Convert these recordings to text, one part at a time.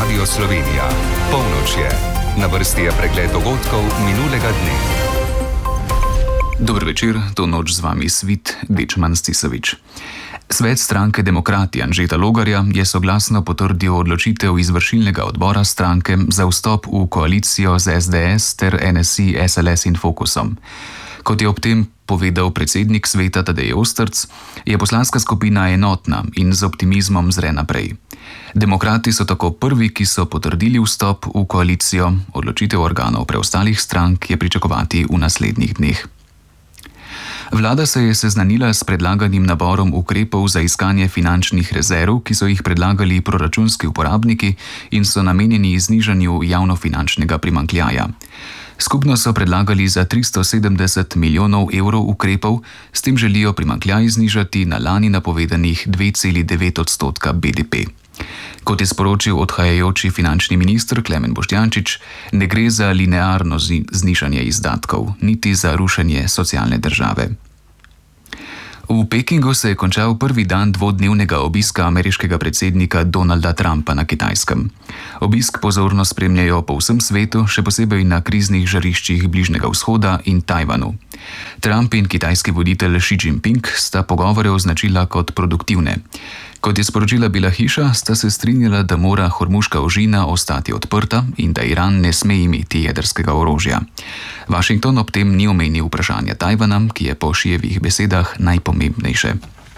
Radio Slovenija. Polnoč je. Na vrsti je pregled dogodkov minulega dne. Dober večer, to noč z vami Svit Dečman Stisovič. Svet stranke Demokrati Anžeta Logarja je soglasno potrdil odločitev izvršilnega odbora stranke za vstop v koalicijo z SDS ter NSI, SLS in Fokusom. Kot je ob tem povedal predsednik sveta Tadej Ostrc, je poslanska skupina enotna in z optimizmom zre naprej. Demokrati so tako prvi, ki so potrdili vstop v koalicijo, odločitev organov preostalih strank je pričakovati v naslednjih dneh. Vlada se je seznanila s predlaganim naborom ukrepov za iskanje finančnih rezerv, ki so jih predlagali proračunski uporabniki in so namenjeni znižanju javnofinančnega primanjkljaja. Skupno so predlagali za 370 milijonov evrov ukrepov, s tem želijo primanjkljaj znižati na lani napovedanih 2,9% BDP. Kot je sporočil odhajajoči finančni minister Klemen Boštjančič, ne gre za linearno znižanje izdatkov, niti za rušenje socialne države. V Pekingu se je končal prvi dan dvodnevnega obiska ameriškega predsednika Donalda Trumpa na Kitajskem. Obisk pozorno spremljajo po vsem svetu, še posebej na kriznih žariščih Bližnjega vzhoda in Tajvanu. Trump in kitajski voditelj Xi Jinping sta pogovore označila kot produktivne. Kot je sporočila Bela hiša, sta se strinjala, da mora Hormuška ožina ostati odprta in da Iran ne sme imeti jedrskega orožja. Washington ob tem ni omenil vprašanja Tajvana, ki je po Šijevih besedah najpomembnejše.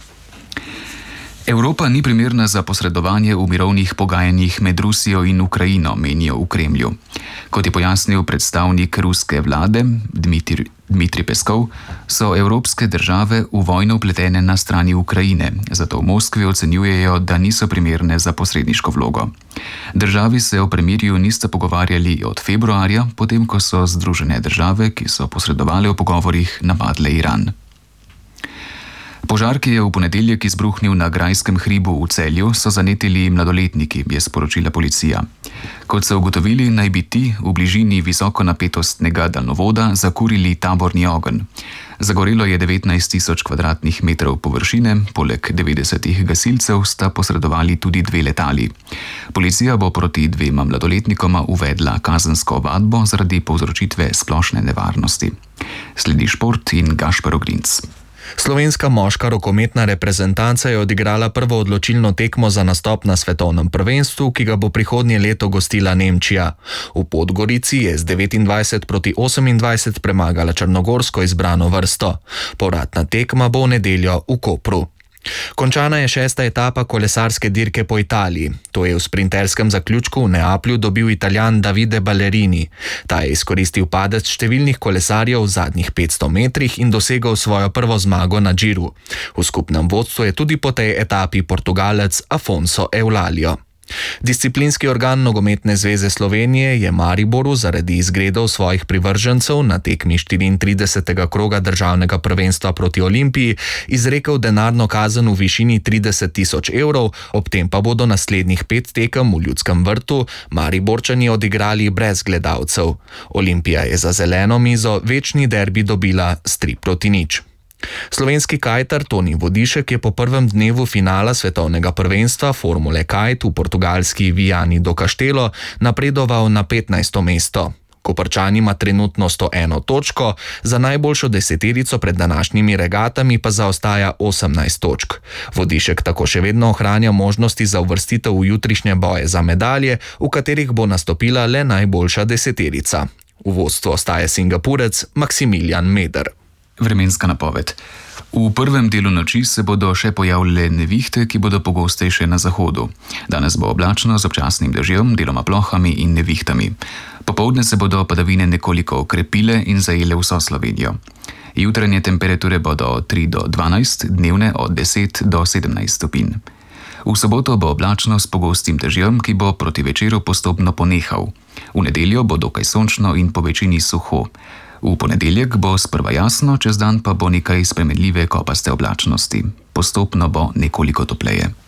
Evropa ni primerna za posredovanje v mirovnih pogajanjih med Rusijo in Ukrajino, menijo v Kremlju. Kot je pojasnil predstavnik ruske vlade Dmitrij Peskov, so evropske države v vojno vpletene na strani Ukrajine, zato v Moskvi ocenjujejo, da niso primerne za posredniško vlogo. Državi se o premirju nista pogovarjali od februarja, potem ko so Združene države, ki so posredovali v pogovorih, napadle Iran. Požar, ki je v ponedeljek izbruhnil na Grajskem hribu v Celju, so zanetili mladoletniki, je sporočila policija. Kot so ugotovili, naj bi ti v bližini visokonapetostnega daljnovoda zakurili taborni ogenj. Zagorelo je 19.000 kvadratnih metrov površine, poleg 90 gasilcev sta posredovali tudi 2 letali. Policija bo proti 2 mladoletnikoma uvedla kazensko ovadbo zaradi povzročitve splošne nevarnosti. Sledi šport in Gašper Ogrinc. Slovenska moška rokometna reprezentanca je odigrala prvo odločilno tekmo za nastop na svetovnem prvenstvu, ki ga bo prihodnje leto gostila Nemčija. V Podgorici je z 29-28 premagala črnogorsko izbrano vrsto. Povratna tekma bo v nedeljo v Kopru. Končana je 6. etapa kolesarske dirke po Italiji. To je v sprinterskem zaključku v Neaplju dobil Italijan Davide Ballerini. Ta je izkoristil padec številnih kolesarjev v zadnjih 500 metrih in dosegel svojo prvo zmago na Giru. V skupnem vodstvu je tudi po tej etapi Portugalec Afonso Eulalio. Disciplinski organ Nogometne zveze Slovenije je Mariboru zaradi izgredov svojih privržencev na tekmi 34. kroga državnega prvenstva proti Olimpiji izrekel denarno kazen v višini 30.000 evrov, ob tem pa bodo naslednjih 5 tekem v Ljudskem vrtu Mariborčani odigrali brez gledalcev. Olimpija je za zeleno mizo večni derbi dobila s 3-0. Slovenski kajtar Toni Vodišek je po prvem dnevu finala svetovnega prvenstva Formule Kite v portugalski Viani do Castelo napredoval na 15. mesto. Koprčan ima trenutno 101 točko, za najboljšo deseterico pred današnjimi regatami pa zaostaja 18 točk. Vodišek tako še vedno ohranja možnosti za uvrstitev v jutrišnje boje za medalje, v katerih bo nastopila le najboljša deseterica. V vodstvu ostaja Singapurec Maksimilijan Meder. Vremenska napoved. V prvem delu noči se bodo še pojavile nevihte, ki bodo pogostejše na zahodu. Danes bo oblačno z občasnim dežjem, deloma plohami in nevihtami. Popoldne se bodo padavine nekoliko okrepile in zajele vso Slovenijo. Jutranje temperature bodo od 3 do 12, dnevne od 10 do 17 stopinj. V soboto bo oblačno s pogostim dežjem, ki bo proti večeru postopno ponehal. V nedeljo bo dokaj sončno in po večini suho. V ponedeljek bo sprva jasno, čez dan pa bo nekaj spremenljive kopaste oblačnosti. Postopno bo nekoliko topleje.